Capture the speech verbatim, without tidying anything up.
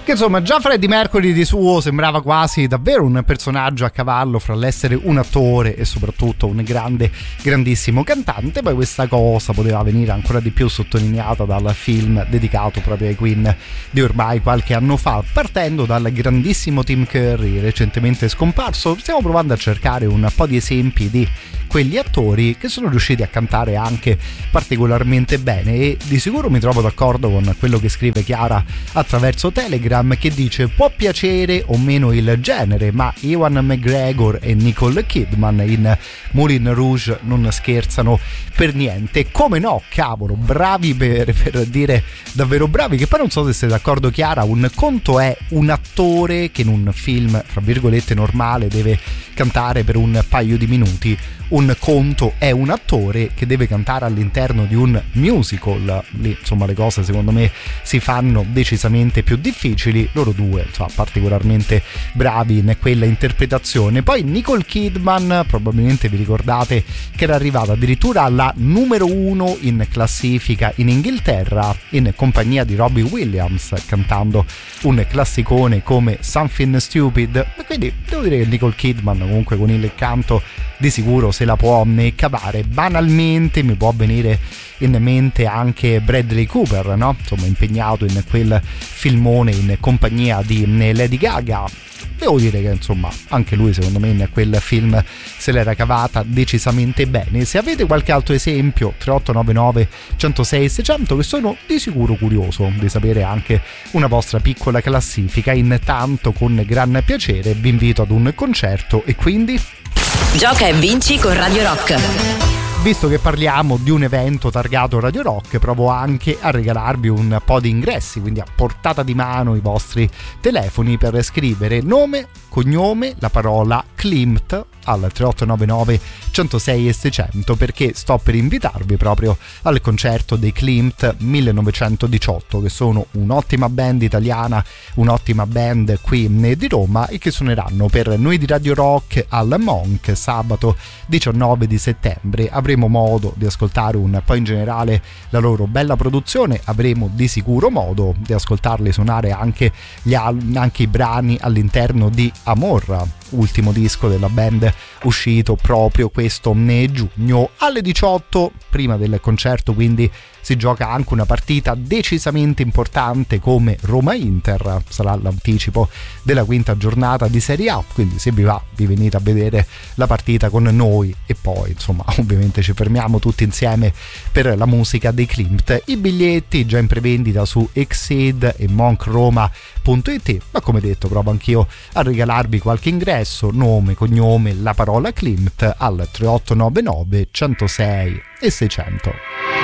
che insomma già Freddie Mercury di suo sembrava quasi davvero un personaggio a cavallo fra l'essere un attore e soprattutto un grande grandissimo cantante. Poi questa cosa poteva venire ancora di più sottolineata dal film dedicato proprio ai Queen di ormai qualche anno fa, partendo dal grandissimo Tim Curry recentemente scomparso. Stiamo provando a cercare un po' di esempi di quegli attori che sono riusciti a cantare anche particolarmente bene, e di sicuro mi trovo d'accordo con quello che scrive Chiara attraverso Telegram, che dice: può piacere o meno il genere, ma Ewan McGregor e Nicole Kidman in Moulin Rouge non scherzano per niente. Come no, cavolo, bravi per, per dire davvero bravi. Che poi non so se sei d'accordo, Chiara, un conto è un attore che in un film fra virgolette normale deve cantare per un paio di minuti, un conto è un attore che deve cantare all'interno di un musical. Lì insomma le cose secondo me si fanno decisamente più difficili. Loro due insomma particolarmente bravi in quella interpretazione. Poi Nicole Kidman, probabilmente vi ricordate che era arrivata addirittura alla numero uno in classifica in Inghilterra in compagnia di Robbie Williams, cantando un classicone come Something Stupid. E quindi devo dire che Nicole Kidman comunque con il canto di sicuro se la può cavare. Banalmente mi può venire in mente anche Bradley Cooper, no? Insomma, impegnato in quel filmone in compagnia di Lady Gaga. Devo dire che insomma anche lui secondo me in quel film se l'era cavata decisamente bene. Se avete qualche altro esempio, tre otto nove nove uno zero sei sei zero zero, che sono di sicuro curioso di sapere anche una vostra piccola classifica. Intanto con gran piacere vi invito ad un concerto e quindi gioca e vinci con Radio Rock. Visto che parliamo di un evento targato Radio Rock, provo anche a regalarvi un po' di ingressi, quindi a portata di mano i vostri telefoni per scrivere nome, cognome, la parola Klimt al tre otto nove nove uno zero sei sei zero zero, perché sto per invitarvi proprio al concerto dei Klimt millenovecentodiciotto, che sono un'ottima band italiana, un'ottima band qui di Roma, e che suoneranno per noi di Radio Rock al Monk sabato diciannove di settembre. Avremo modo di ascoltare un po' in generale la loro bella produzione, avremo di sicuro modo di ascoltarli suonare anche, gli, anche i brani all'interno di Amor, ultimo disco della band uscito proprio questo giugno. Alle diciotto prima del concerto quindi si gioca anche una partita decisamente importante come Roma-Inter, sarà l'anticipo della quinta giornata di Serie A, quindi se vi va vi venite a vedere la partita con noi e poi insomma ovviamente ci fermiamo tutti insieme per la musica dei Klimt. I biglietti già in prevendita su Exceed e monk roma punto it, ma come detto provo anch'io a regalarvi qualche ingresso, nome, cognome, la parola Klimt al tre otto nove nove uno zero sei e sei zero zero.